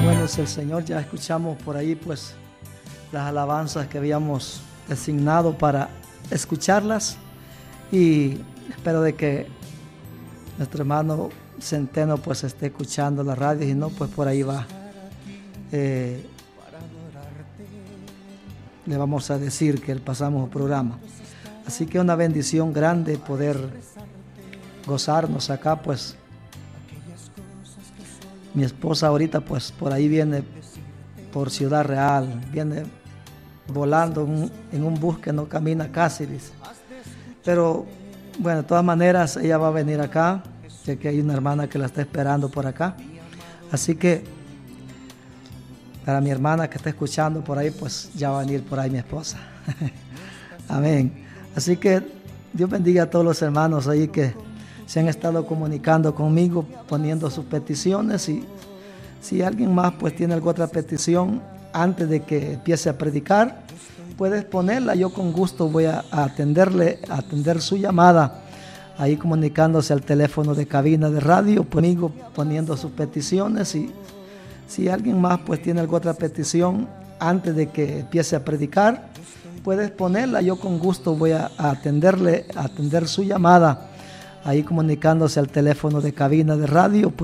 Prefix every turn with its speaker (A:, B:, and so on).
A: Bueno, es el Señor. Ya escuchamos por ahí pues las alabanzas que habíamos designado para escucharlas, y espero de que nuestro hermano Centeno pues esté escuchando la radio, y no pues por ahí va. Le vamos a decir que pasamos el programa. Así que una bendición grande poder gozarnos acá, pues mi esposa ahorita pues por ahí viene por Ciudad Real, viene volando en un bus que no camina casi, dice. Pero bueno, de todas maneras ella va a venir acá, ya que hay una hermana que la está esperando por acá. Así que para mi hermana que está escuchando por ahí, pues ya va a venir por ahí mi esposa. Amén. Así que Dios bendiga a todos los hermanos ahí que se han estado comunicando conmigo, poniendo sus peticiones, y si alguien más pues tiene alguna otra petición antes de que empiece a predicar, puedes ponerla. Yo con gusto voy a atender su llamada, ahí comunicándose al teléfono de cabina de radio, conmigo poniendo sus peticiones, y si alguien más pues tiene alguna otra petición antes de que empiece a predicar, puedes ponerla. Yo con gusto voy a atender su llamada, ahí comunicándose al teléfono de cabina de radio.